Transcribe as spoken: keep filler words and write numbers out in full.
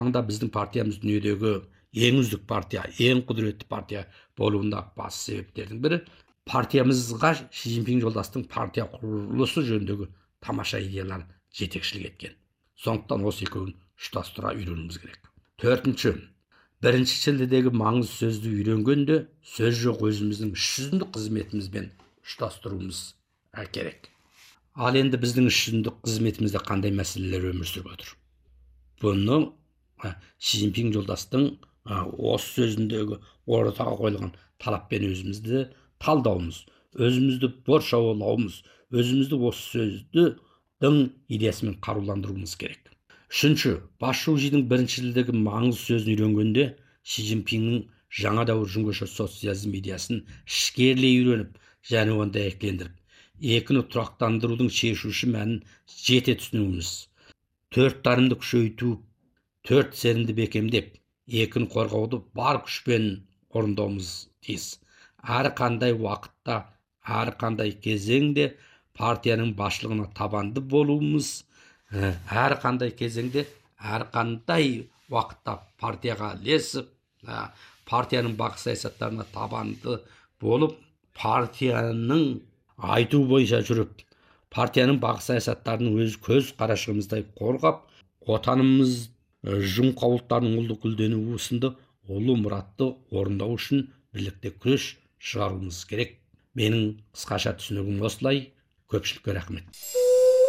анда біздің партиямыз дүниедегі ең үздік партия, ең құдіретті партия болуында басты себептердің бірі партиямызға Ши Цзиньпин жолдастың партия құрылысы жөніндегі тамаша идеяларын жетекшілік еткен. Сондықтан осы екеуін ұштастыра үйренуіміз керек. Төртінші, бірінші шілдедегі маңызды сөзді үйренгенде сөз жоқ өзіміздің іс жүзіндік қызметімізбен ұштастыруымыз керек. Ал енді біздің іс жүзіндік қызметімізде қандай мәселелер өмір сүріп отыр? Бұны Ши Цзиньпин жолдастың осы сөзіндегі ортаға қойылған талаппен өзімізді талдауымыз, өзімізді боршаулауымыз, өзімізді осы сөздің идеясымен қаруландыруымыз керек. Үшінші, бас Шужидің бірінші шілдедегі маңызды сөзін үйренгенде Ши Цзиньпиннің жаңа дәуір жүңгіші социализм идеясын ішкерлей үйреніп, және оны дәйектендіріп, екіні тұрақтандырудың шешуші мәнін жете түсінуіміз, төрт дарынды күшейту, төрт сенімді бекемдеп, екіні қорғауды бар күшпен орындауымыз тиіс. Әрі қандай уақытта, әрі қандай кезеңде партияның басшылығына табанды болуымыз, әрі қандай кезеңде, әрі қандай уақытта партияға ілесіп, партияның бақы саясаттарына табанды болып, партияның айту бойынша жүріп, партияның бақы саясаттарының өз көз қарашығымыздай қорғап, отанымыз жұмқаулықтарының ұлы гүлденуі сынды ұлы мұратты орындау үшін бірлікте күрес шығаруымыз керек. Менің қысқаша түсінігім осылай. Көпшілікке рахмет.